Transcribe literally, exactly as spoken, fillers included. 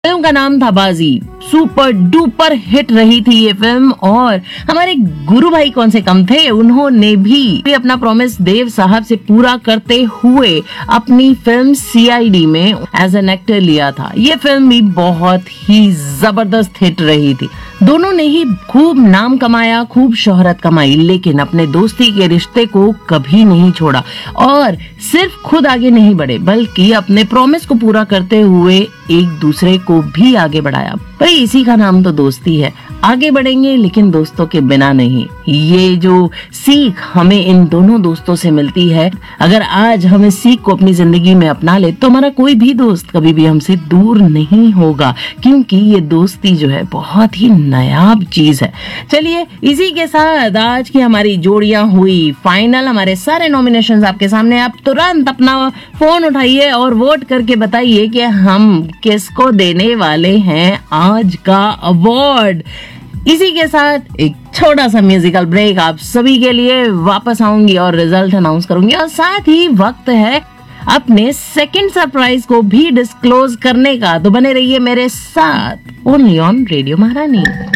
Film का नाम था बाजी। सुपर डुपर हिट रही थी ये फिल्म और हमारे गुरु भाई कौन से कम थे, उन्होंने भी अपना प्रॉमिस देव साहब से पूरा करते हुए अपनी फिल्म सीआईडी में एज एन एक्टर लिया था। ये फिल्म भी बहुत ही जबरदस्त हिट रही थी। दोनों ने ही खूब नाम कमाया, खूब शोहरत कमाई, लेकिन अपने दोस्ती के रिश्ते को कभी नहीं छोड़ा और सिर्फ खुद आगे नहीं बढ़े बल्कि अपने प्रॉमिस को पूरा करते हुए एक दूसरे को भी आगे बढ़ाया। भाई इसी का नाम तो दोस्ती है। आगे बढ़ेंगे लेकिन दोस्तों के बिना नहीं। ये जो सीख हमें इन दोनों दोस्तों से मिलती है, अगर आज हम इस सीख को अपनी जिंदगी में अपना ले तो हमारा कोई भी दोस्त कभी भी हमसे दूर नहीं होगा, क्योंकि ये दोस्ती जो है बहुत ही नायाब चीज है। चलिए इसी के साथ आज की हमारी जोड़ियां हुई फाइनल। हमारे सारे नॉमिनेशंस आपके सामने। आप तुरंत अपना फोन उठाइए और वोट करके बताइए कि हम किसको देने वाले हैं आज का अवार्ड। इसी के साथ एक छोटा सा म्यूजिकल ब्रेक आप सभी के लिए, वापस आऊंगी और रिजल्ट अनाउंस करूंगी और साथ ही वक्त है अपने सेकंड सरप्राइज को भी डिस्क्लोज करने का। तो बने रहिए मेरे साथ ओनली ऑन रेडियो महारानी।